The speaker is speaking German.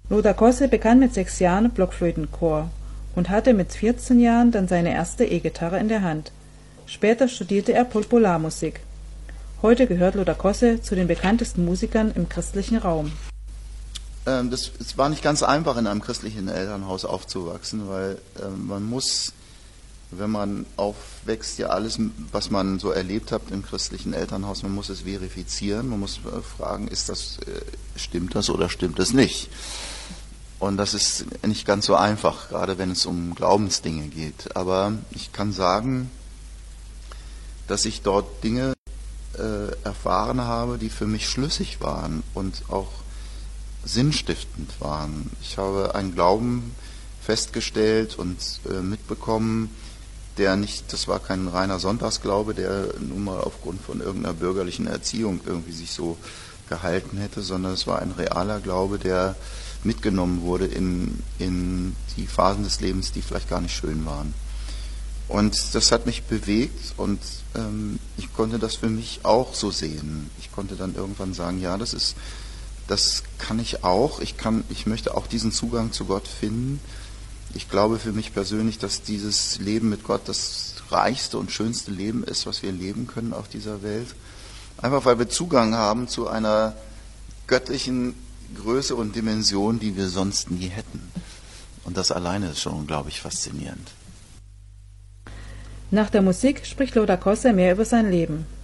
Lothar Kosse begann mit 6 Jahren Blockflötenchor und hatte mit 14 Jahren dann seine erste E-Gitarre in der Hand. Später studierte er Popularmusik. Heute gehört Lothar Kosse zu den bekanntesten Musikern im christlichen Raum. Es war nicht ganz einfach, in einem christlichen Elternhaus aufzuwachsen, weil man muss, wenn man aufwächst, ja alles, was man so erlebt hat im christlichen Elternhaus, man muss es verifizieren, man muss fragen, stimmt das oder stimmt es nicht? Und das ist nicht ganz so einfach, gerade wenn es um Glaubensdinge geht. Aber ich kann sagen, dass ich dort Dinge erfahren habe, die für mich schlüssig waren und auch sinnstiftend waren. Ich habe einen Glauben festgestellt und mitbekommen, das war kein reiner Sonntagsglaube, der nun mal aufgrund von irgendeiner bürgerlichen Erziehung irgendwie sich so gehalten hätte, sondern es war ein realer Glaube, der mitgenommen wurde in die Phasen des Lebens, die vielleicht gar nicht schön waren. Und das hat mich bewegt und ich konnte das für mich auch so sehen. Ich konnte dann irgendwann sagen, ja, das kann ich auch. Ich möchte auch diesen Zugang zu Gott finden. Ich glaube für mich persönlich, dass dieses Leben mit Gott das reichste und schönste Leben ist, was wir leben können auf dieser Welt. Einfach weil wir Zugang haben zu einer göttlichen Größe und Dimension, die wir sonst nie hätten. Und das alleine ist schon unglaublich faszinierend. Nach der Musik spricht Lothar Kosse mehr über sein Leben.